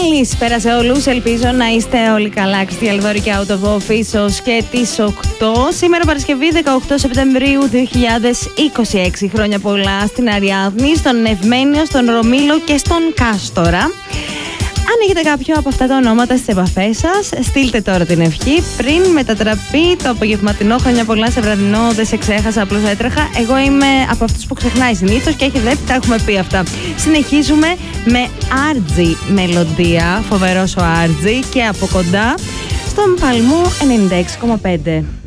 Καλησπέρα σε όλους. Ελπίζω να είστε όλοι καλά. Χριστιανή Δόρη και Out of Office ως και τις 8. Σήμερα Παρασκευή 18 Σεπτεμβρίου 2026. Χρόνια πολλά στην Αριάδνη, στον Ευμένιο, στον Ρωμήλο και στον Κάστορα. Αν έχετε κάποιο από αυτά τα ονόματα στις επαφές σας, στείλτε τώρα την ευχή πριν μετατραπεί το απογευματινό. Χρόνια πολλά σε βραδινό, δεν σε ξέχασα, απλώς έτρεχα. Εγώ είμαι από αυτούς που ξεχνάει συνήθως και έχετε δει, τα έχουμε πει αυτά. Συνεχίζουμε με Άρτζι μελωδία, φοβερός ο Άρτζι, και από κοντά στον Παλμού 96,5.